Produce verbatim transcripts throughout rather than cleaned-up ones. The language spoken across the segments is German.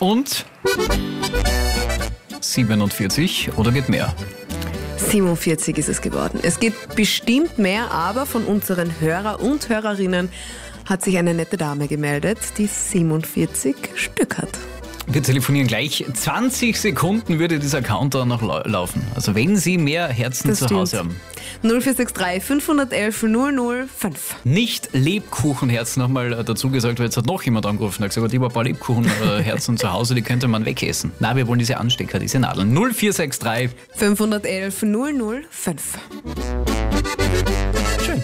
und siebenundvierzig oder geht mehr? siebenundvierzig ist es geworden. Es geht bestimmt mehr, aber von unseren Hörer und Hörerinnen hat sich eine nette Dame gemeldet, die siebenundvierzig Stück hat. Wir telefonieren gleich. zwanzig Sekunden würde dieser Countdown noch lau- laufen. Also wenn Sie mehr Herzen Das zu stimmt. Hause haben. null vier sechs drei fünf eins eins null null fünf. Nicht Lebkuchenherzen nochmal dazu gesagt, weil jetzt hat noch jemand angerufen und gesagt, lieber ein paar Lebkuchenherzen zu Hause, die könnte man wegessen. Nein, wir wollen diese Anstecker, diese Nadeln. null vier sechs drei fünf eins eins null null fünf. Schön.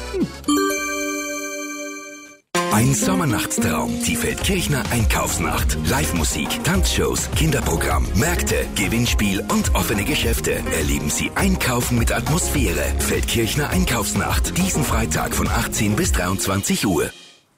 Ein Sommernachtstraum, die Feldkirchner Einkaufsnacht. Live-Musik, Tanzshows, Kinderprogramm, Märkte, Gewinnspiel und offene Geschäfte. Erleben Sie Einkaufen mit Atmosphäre. Feldkirchner Einkaufsnacht. Diesen Freitag von achtzehn bis dreiundzwanzig Uhr.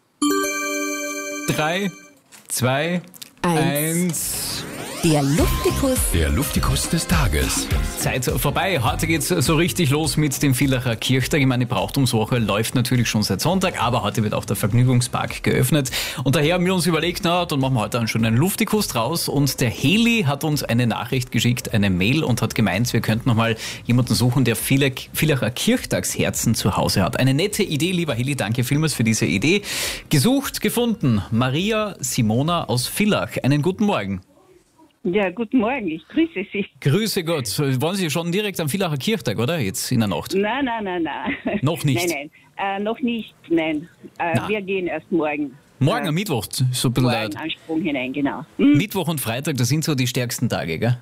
drei, zwei, Eins. eins. Der Luftikus. Der Luftikus des Tages. Zeit vorbei. Heute geht's so richtig los mit dem Villacher Kirchtag. Ich meine, die Brauchtumswoche läuft natürlich schon seit Sonntag, aber heute wird auch der Vergnügungspark geöffnet. Und daher haben wir uns überlegt, na, dann machen wir heute schon einen Luftikus draus. Und der Heli hat uns eine Nachricht geschickt, eine Mail, und hat gemeint, wir könnten noch mal jemanden suchen, der viele Villacher Kirchtagsherzen zu Hause hat. Eine nette Idee, lieber Heli, danke vielmals für diese Idee. Gesucht, gefunden. Maria Simona aus Villach. Einen guten Morgen. Ja, guten Morgen, ich grüße Sie. Grüße Gott. Waren Sie schon direkt am Villacher Kirchtag, oder? Jetzt in der Nacht? Nein, nein, nein, nein. Noch nicht? Nein, nein, äh, noch nicht, nein. Äh, Na. wir gehen erst morgen. Morgen äh, am Mittwoch, so ein bisschen morgen leid. einen Sprung hinein, genau. Hm? Mittwoch und Freitag, das sind so die stärksten Tage, gell?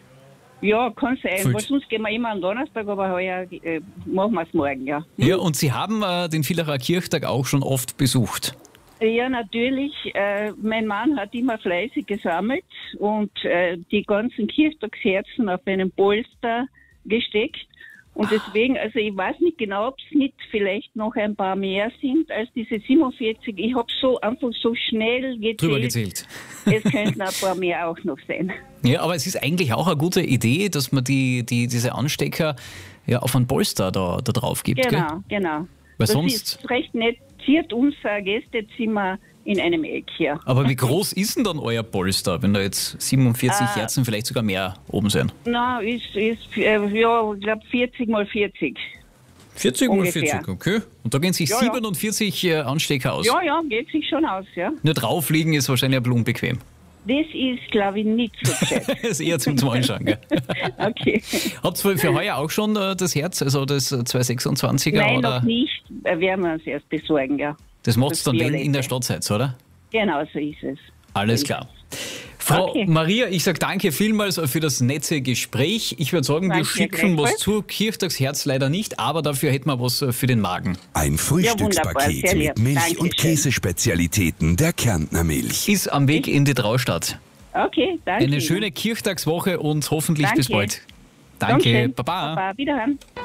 Ja, kann sein, Füllt. weil sonst gehen wir immer am Donnerstag, aber heuer äh, machen wir es morgen, ja. Hm? Ja, und Sie haben äh, den Villacher Kirchtag auch schon oft besucht. Ja, natürlich. Äh, mein Mann hat immer fleißig gesammelt und äh, die ganzen Kirchtagsherzen auf einen Polster gesteckt. Und deswegen, also ich weiß nicht genau, ob es nicht vielleicht noch ein paar mehr sind als diese siebenundvierzig. Ich habe so einfach so schnell gezählt. Drüber gezählt. Es könnten ein paar mehr auch noch sein. Ja, aber es ist eigentlich auch eine gute Idee, dass man die, die, diese Anstecker ja auf einen Polster da, da drauf gibt, gell? Genau, genau. Weil das sonst- ist recht nett. Ziert unser Gästezimmer in einem Eck hier. Aber wie groß ist denn dann euer Polster, wenn da jetzt siebenundvierzig Ah. Herzen, vielleicht sogar mehr oben sind? Na, ist, ist äh, ja, ich glaube vierzig mal vierzig. vierzig mal Ungefähr. vierzig, okay. Und da gehen sich Ja, ja. siebenundvierzig äh, Anstecker aus. Ja, ja, geht sich schon aus, ja. Nur drauf liegen ist wahrscheinlich ein bisschen unbequem. Das ist, glaube ich, nicht so gescheit. Das ist eher zum, zum Anschauen, gell? Okay. Habt ihr für heuer auch schon äh, das Herz, also das äh, zweihundertsechsundzwanziger? Nein, oder? noch nicht. Äh, Werden wir uns erst besorgen, ja. Das macht's Das dann, wenn ihr Violette. in der Stadt seid, oder? Genau so ist es. Alles So ist klar. Frau Okay. Maria, ich sage danke vielmals für das nette Gespräch. Ich würde sagen, wir Danke, schicken was gleichfalls. zu. Kirchtagsherz leider nicht, aber dafür hätten wir was äh, für den Magen. Ein Frühstückspaket sehr lieb. mit Milch- Dankeschön. und Käsespezialitäten der Kärntner Milch. Ist am Weg in die Traustadt. Okay, danke. Eine Ihnen. schöne Kirchtagswoche und hoffentlich Danke. bis bald. Danke, Dankeschön. Baba. Baba, wiederhören.